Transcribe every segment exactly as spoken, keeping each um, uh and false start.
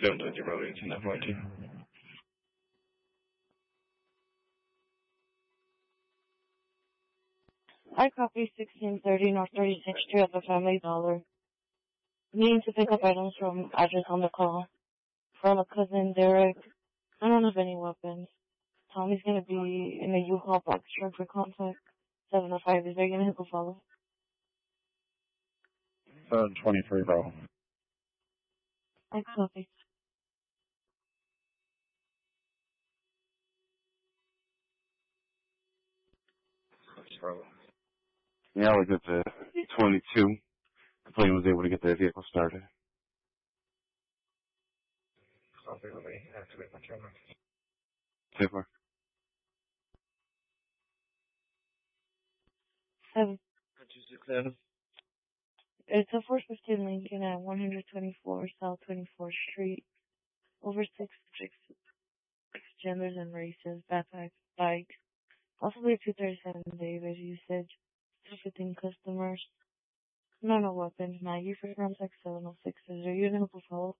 seven twenty Bravo, eighteen nine forty-two. I copy sixteen thirty North thirty-sixth Street at the Family Dollar. Needing to pick up items from address on the call. From a cousin, Derek. I don't have any weapons. Tommy's gonna be in a U-Haul box truck for contact. seven oh five, is there gonna hit the follow? seven twenty-three Bravo. I copy. Bravo. Yeah, I was at the twenty-two. The plane was able to get the vehicle started. Copy, let me activate my camera. Super. Seven. two six seven. It's a four fifteen Lincoln at one twenty-four South twenty-fourth Street. Over six, six, six genders and races, backpack, bike. Possibly two thirty-seven Davis usage. two fifteen customers. No, no weapons. Maggie for contact seven oh six. Is there using a follow?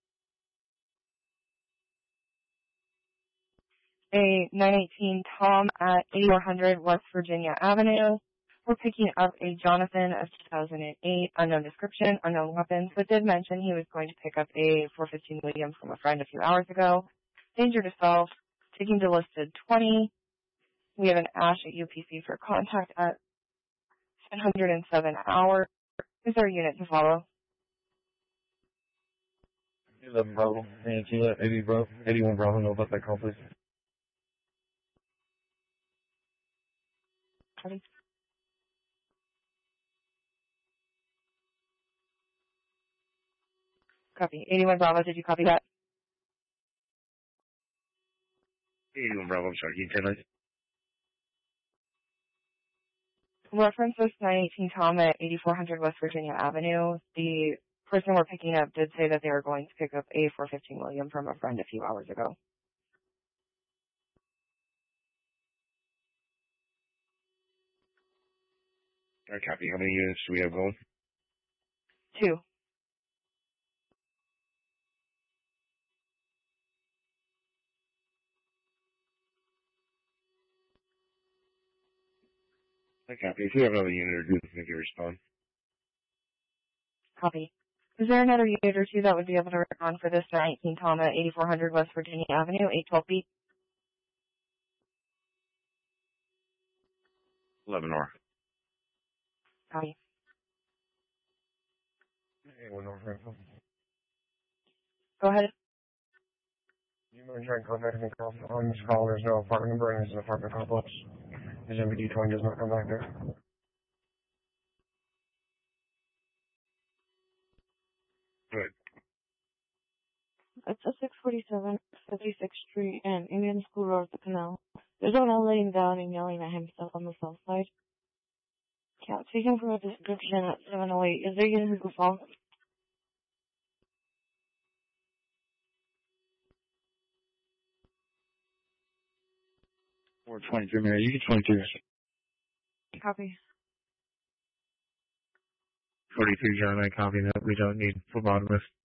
A nine eighteen Tom at eighty-four hundred West Virginia Avenue. We're picking up a Jonathan of two thousand eight, unknown description, unknown weapons, but did mention he was going to pick up a four fifteen Williams from a friend a few hours ago. Danger to self, taking to listed twenty. We have an Ash at U P C for contact at seven oh seven hours. Is there a unit to follow? eleven Bravo. eighty Bravo. eighty-one Bravo. Know about that call, please. Copy. Copy. eighty-one Bravo, did you copy that? eighty-one Bravo, I'm sorry, can you tell us? Reference was nine eighteen Tom at eighty-four hundred West Virginia Avenue. The person we're picking up did say that they were going to pick up a four fifteen William from a friend a few hours ago. All right, copy. How many units do we have going? Two. I copy. If you have another unit or two, if you respond. Copy. Is there another unit or two that would be able to respond for this nine eighteen Tom at eighty-four hundred West Virginia Avenue, eight twelve B? eleven North. Copy. eighty-one North, Rifle. Go ahead. You mind trying to contact me on this call? There's no apartment number, and it's an apartment complex. His M V D twenty does not come back there. Good. It's a six forty-seven fifty-sixth Street and Indian School Road at the canal. There's a man laying down and yelling at himself on the south side. Can't see him from a description at seven oh eight. Is there unit who could fall? four twenty-three, Mary. You get twenty-two. Copy. forty-three, John. I copy that. We don't need phlebotomist.